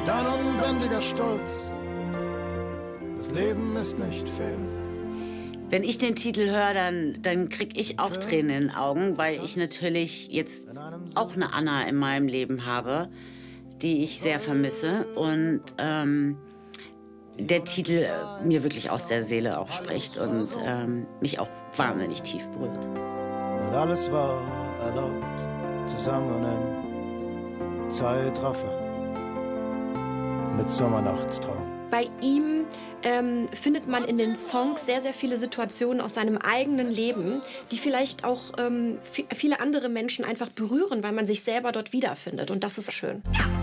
dein unbändiger Stolz. Das Leben ist nicht fair. Wenn ich den Titel höre, dann kriege ich auch Tränen in den Augen, weil ich natürlich jetzt auch eine Anna in meinem Leben habe, die ich sehr vermisse. Und der Titel mir wirklich aus der Seele auch spricht und mich auch wahnsinnig tief berührt. Und alles war erlaubt, zusammen im Zeitraffer mit Sommernachtstraum. Bei ihm findet man in den Songs sehr, sehr viele Situationen aus seinem eigenen Leben, die vielleicht auch viele andere Menschen einfach berühren, weil man sich selber dort wiederfindet. Und das ist schön.